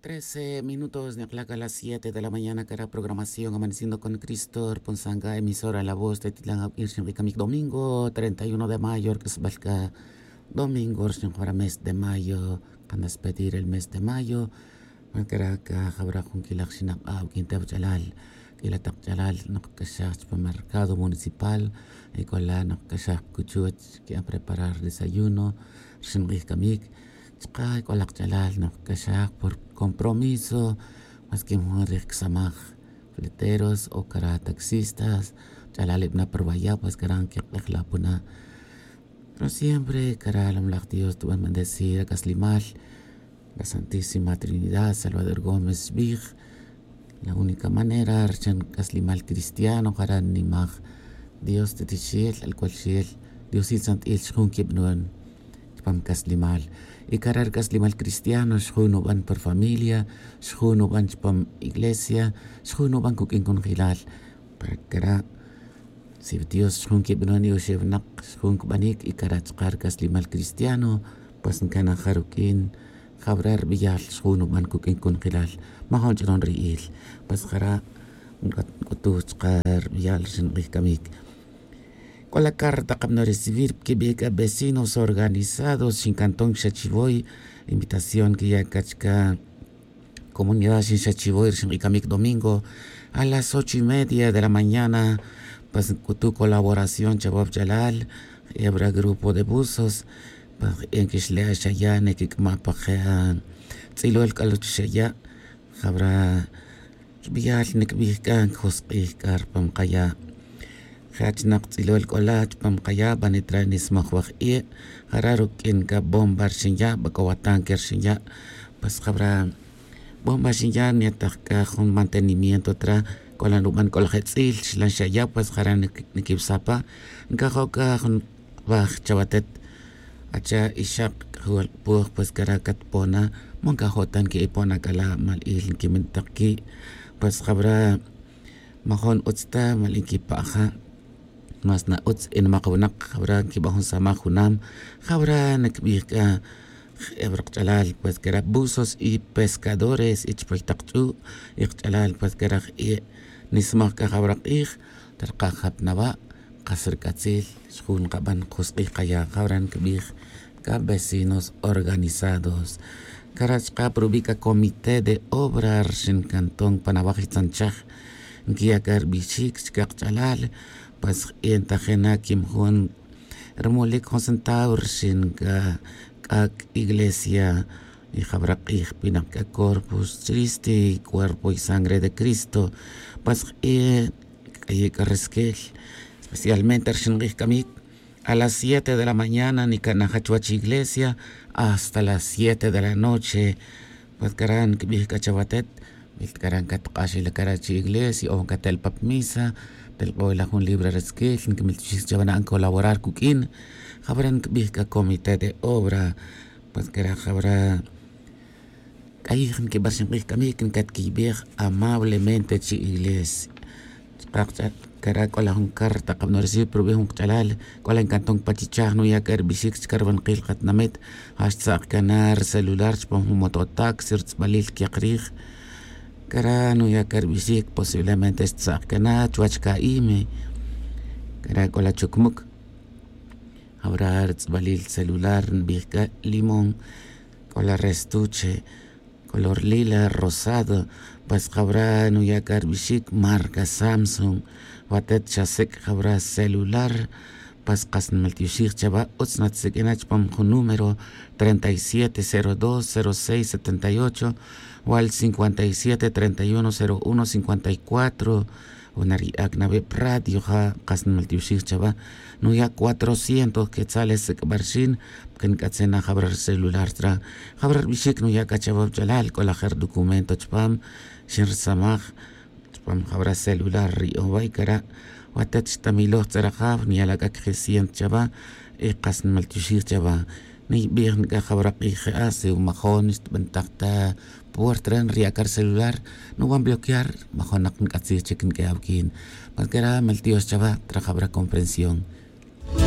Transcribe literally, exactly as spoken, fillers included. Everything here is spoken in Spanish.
Trece minutos de placa a las siete de la mañana, cara programación Amaneciendo con Cristo, Ponsanga, emisora La Voz de Titlán, Irshimricamic, domingo treinta y uno de mayo, que es Balca, domingo, para mes de mayo, para despedir el mes de mayo, para que habrá con Kilaxinak, Quinta Chalal, Kilatak Chalal, no que sea supermercado municipal, y con la no que sea Kuchuch, que a preparar desayuno, Irshimricamic. Kay kolak chalal no kashak por compromiso más que mujeres samaj fleteros o cara taxistas chalal ibna perbaya pues karan que la puna pero siempre cara alam lak Dios tu bendecir kaslimal la Santísima Trinidad Salvador Gómez Big la única manera archan kaslimal cristiano cara nimag Dios te tishil al cual shil Dios y sant il shun kibnuan pam kaslimal y karar kaslimal cristiano shunu ban per familia shunu ban pam iglesia shunu ban kukin kon hilal para kara si Dios shun ke benani o shevnak shun banik y karat kar kaslimal cristiano pas kana kharukin khabrar biyal shunu ban kukin kon hilal ma hon jron riil pas kara kutu kar biyal shin kamik. Con la carta que no recibir que beca vecinos organizados en Cantón Xachivoy, invitación que ya cachca comunidad en Xachivoy, en domingo a las ocho y media de la mañana, pues con tu colaboración, Chabab Jalal, y habrá grupo de buzos, en que se le haya ya, en que mapa que Zilo el Caluch ya, habrá vial, en que vican, José Carpam Kaya. Khachnak Zilo el Colach, Pam Kaya, Banitranis Mahwak E, Hararuk en ka bombar Shinya, Bakawatan Kershinya, pues habrá bomba Shinya, Niataka, un mantenimiento tra, Colanuban Colhetzil, Shlanshaya, pues Haran Nikipsapa, Nkahoka, un Bach Chabatet, Acha Ishak, Hual Pur, pues Karakat Pona, Monkahotan ki Ipona Kala, Mal Il Kimintaki, pues habrá Mahon Utsta, Maliki Paja. Mas na uts in makawanak khabra kibahon sama khunam khabra nakbika ebrak chalal pues que buzos y pescadores ich proyectu ich chalal pues que y nismak khabra ich tarqa khabnaba qasr katil shun qaban qusqi qaya khabran kbih ka vecinos organizados karachqa probica comité de obras en Cantón Panabaj Sanchaj guía garbichik chalal pues en tajena kim hun remolik concentrado sin ka kak iglesia y habrak y pinak corpus Christi cuerpo y sangre de Cristo pues y que carresque especialmente sin kamik a las siete de la mañana ni kanahachuach iglesia hasta las siete de la noche pues karan kibih kachabatet karan katqashi la karachi iglesia o katel pap misa del hoy la un libre resque que me van a colaborar cuquín habrán que comité de obra pues que habrá ahí que va siempre que que que amablemente chi iglesia cara con la un carta que no recibe probé un chalal con la encantón pachichar no ya que bisik carban qil qatnamet hasta canar celular pon mototaxi balil que qrig cara no ya karbisik posiblemente stakana chuachka ime cara con la chukmuk habrá balil celular bika limón con la restuche color lila rosado pues habrá no ya karbisik marca Samsung watet chasek habrá celular pas qasn multishir chaba utsnat sekenach pam número treinta y siete cero dos cero seis setenta y ocho o al cincuenta y siete treinta y uno cero uno cincuenta y cuatro unari agnabe radio ha qasn multishir chaba no ya cuatrocientos quetzales barshin ken katsena habrar celular tra habrar bishik no ya kachabab jalal con la her documento chpam shir samaj chpam habrar celular rio baikara watat tamilo tsarakhaf ni ala ka khisian chaba e qasn maltishir chaba ni bien ka khabra qi hace un majón bentakta por tren riakar celular no van bloquear majón nak katsi chekin ke abkin malkara maltios chaba tra khabra comprensión